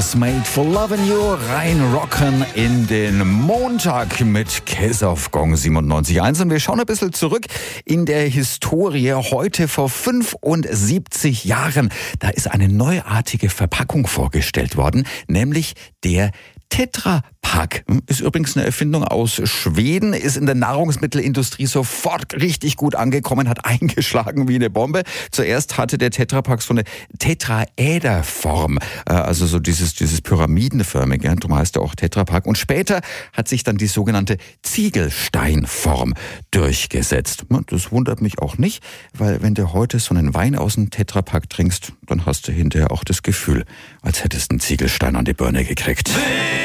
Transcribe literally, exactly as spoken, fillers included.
Was Made for Loving You reinrocken in den Montag mit Kiss auf Gong siebenundneunzig Komma eins. Und wir schauen ein bisschen zurück in der Historie. Heute vor fünfundsiebzig Jahren, da ist eine neuartige Verpackung vorgestellt worden, nämlich der Tetra Pak. Ist übrigens eine Erfindung aus Schweden, ist in der Nahrungsmittelindustrie sofort richtig gut angekommen, hat eingeschlagen wie eine Bombe. Zuerst hatte der Tetra Pak so eine Tetraederform, also so dieses, dieses pyramidenförmige, darum heißt er auch Tetra Pak. Und später hat sich dann die sogenannte Ziegelsteinform durchgesetzt. Das wundert mich auch nicht, weil wenn du heute so einen Wein aus dem Tetra Pak trinkst, dann hast du hinterher auch das Gefühl, als hättest du einen Ziegelstein an die Birne gekriegt.